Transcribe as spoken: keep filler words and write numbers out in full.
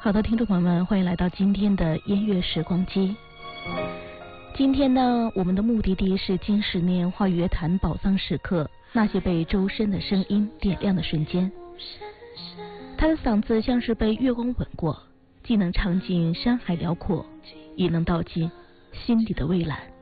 好的，听众朋友们，欢迎来到今天的音乐时光机。今天呢，我们的目的地是金十年华语乐坛宝藏时刻，那些被周深的声音点亮的瞬间。他的嗓子像是被月光吻过，既能唱尽山海辽阔，也能道尽心底的蔚蓝。